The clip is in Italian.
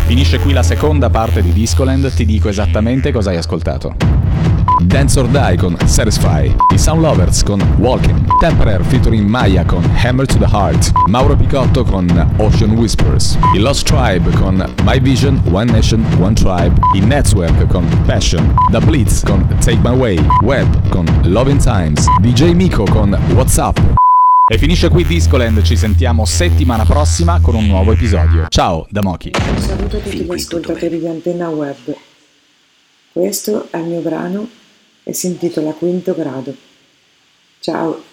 Finisce qui la seconda parte di Discoland, ti dico esattamente cosa hai ascoltato. Dance or Die con Satisfy, i Sound Lovers con Walking, Temperer featuring Maya con Hammer to the Heart, Mauro Picotto con Ocean Whispers, i Lost Tribe con My Vision, One Nation, One Tribe, i Network con Passion, The Blitz con Take My Way, Web con Loving Times, DJ Miko con What's Up. E finisce qui Discoland, ci sentiamo settimana prossima con un nuovo episodio. Ciao da Mochi. Un saluto a tutti gli ascoltatori di Antenna Web. Questo è il mio brano e si intitola Quinto Grado. Ciao!